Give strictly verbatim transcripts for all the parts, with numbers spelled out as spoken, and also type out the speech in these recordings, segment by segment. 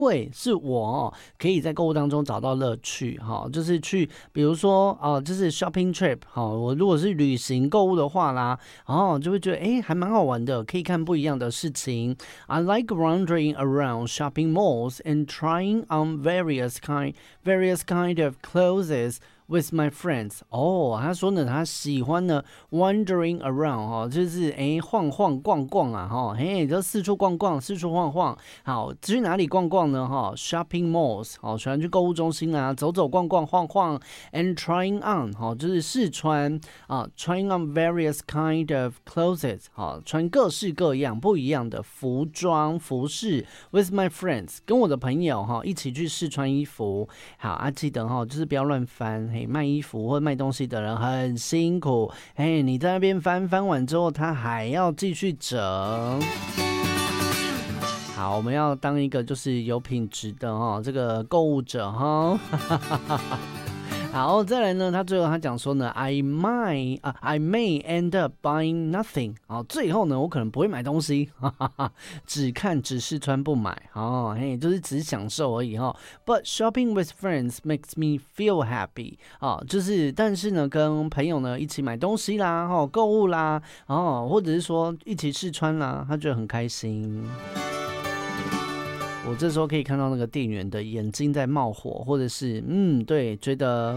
会是我哦，可以在购物当中找到乐趣哈，就是去，比如说哦，就是 shopping trip 哈，我如果是旅行购物的话啦，哦，就会觉得哎，还蛮好玩的，可以看不一样的事情。I like wandering around shopping malls and trying on various kind various kind of clothes.With my friends， 哦，他说呢，他喜欢呢 wandering around 哈、哦，就是哎晃晃逛逛啊哈、哦，嘿，就四处逛逛，四处晃晃。好，去哪里逛逛呢？哈、哦、，shopping malls， 好、哦，喜欢去购物中心啊，走走逛逛，晃晃 ，and trying on， 好、哦，就是试穿啊 ，trying on various kind of clothes， 好、哦，穿各式各样不一样的服装服饰。With my friends， 跟我的朋友哈、哦、一起去试穿衣服。好啊，记得哈、哦，就是不要乱翻。嘿，卖衣服或卖东西的人很辛苦，嘿，你在那边翻翻完之后，他还要继续折。好，我们要当一个就是有品质的哈、哦，这个购物者哈。好，再来呢，他最后他讲说呢 ，I might 啊 ，I may end up buying nothing。好，最后呢，我可能不会买东西，哈哈哈，只看只试穿不买，哦，嘿，就是只享受而已哈。But shopping with friends makes me feel happy。啊，就是但是呢，跟朋友呢一起买东西啦，哈，购物啦，哦，或者是说一起试穿啦，他觉得很开心。我这时候可以看到那个店员的眼睛在冒火，或者是嗯，对，觉得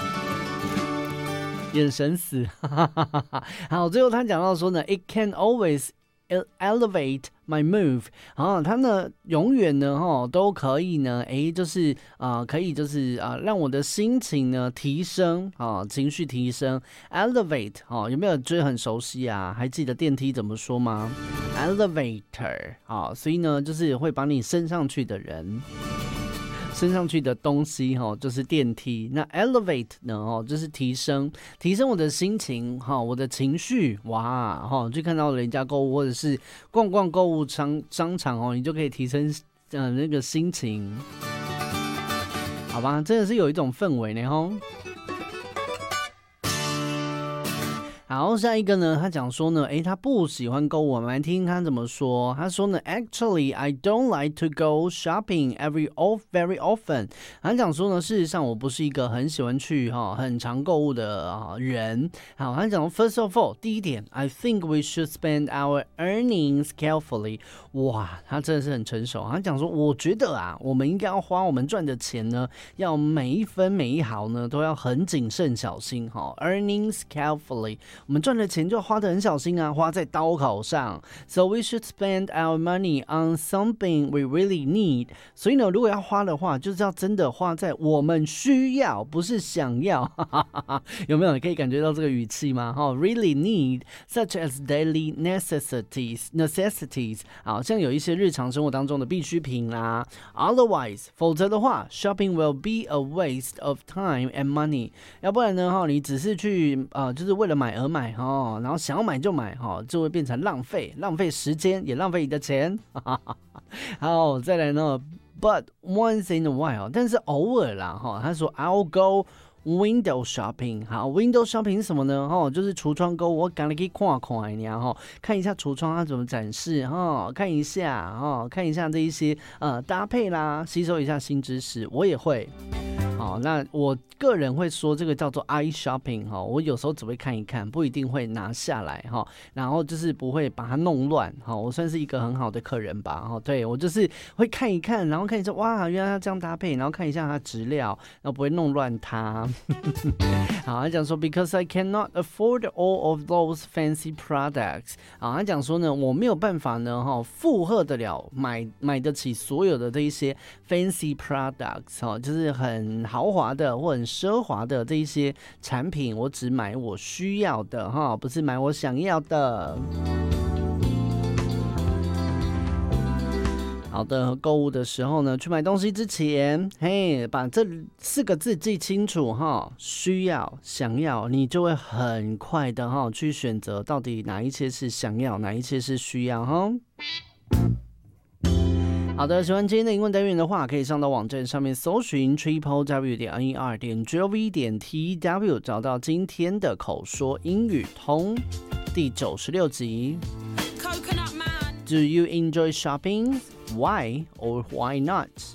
眼神死。好，最后他讲到说呢 ，It can always elevate my mood， 啊，他呢永远呢哈都可以呢，哎，就是啊、呃，可以就是啊、呃，让我的心情呢提升啊，情绪提升 ，elevate 啊，有没有觉得很熟悉啊？还记得电梯怎么说吗 ？elevator 啊，所以呢就是会把你升上去的人。升上去的东西哈，就是电梯。那 elevate 呢？哦，就是提升，提升我的心情哈，我的情绪哇哈，去看到人家购物或者是逛逛购物商商场哦，你就可以提升呃那个心情，好吧？真的是有一种氛围呢哈。好，下一个呢，他讲说呢，诶，他不喜欢购物，我们来听听他怎么说。他说呢 ，Actually, I don't like to go shopping every off very often。他讲说呢，事实上我不是一个很喜欢去哈、哦、很常购物的、哦、人。好，他讲 First of all， 第一点 ，I think we should spend our earnings carefully。哇，他真的是很成熟。他讲说，我觉得啊，我们应该要花我们赚的钱呢，要每一分每一毫呢，都要很谨慎小心哈、哦。Earnings carefully。我们赚的钱就要花得很小心啊，花在刀口上。So we should spend our money on something we really need。所以呢，如果要花的话，就是要真的花在我们需要，不是想要。有没有可以感觉到这个语气吗？哈 ，really need such as daily necessities necessities。好像有一些日常生活当中的必需品啦。Otherwise， 否则的话 ，shopping will be a waste of time and money。要不然呢，哈，你只是去呃，就是为了买而买哦，然后想要买就买哈，就会变成浪费，浪费时间，也浪费你的钱。好，再来呢 ，But once in a while， 但是偶尔啦哈，他说 I'll go。Window shopping， 好 ，Window shopping 是什么呢？哦，就是橱窗购物，我赶紧去看看呀，哈，看一下橱窗它怎么展示，哈，看一下，哈，看一下这一些呃搭配啦，吸收一下新知识，我也会。好，那我个人会说这个叫做 eye shopping 哈，我有时候只会看一看，不一定会拿下来哈，然后就是不会把它弄乱哈，我算是一个很好的客人吧哈，对我就是会看一看，然后看一下哇，原来它这样搭配，然后看一下它质料，然后不会弄乱它。好，他讲说 because I cannot afford all of those fancy products。好，他讲说呢，我没有办法呢哈负荷得了买买得起所有的这一些 fancy products 哈，就是很豪华的或很奢华的这一些产品，我只买我需要的哈，不是买我想要的。好的，购物的时候呢，去买东西之前，嘿，把这四个字记清楚哈，需要、想要，你就会很快的哈去选择到底哪一些是想要，哪一些是需要哈。好的，喜欢今天的英文单元的话，可以上到网站上面搜寻 triple w 点 n e r 点 gov 点 t w， 找到今天的口说英语通第九十六集。Do you enjoy shopping? Why or why not?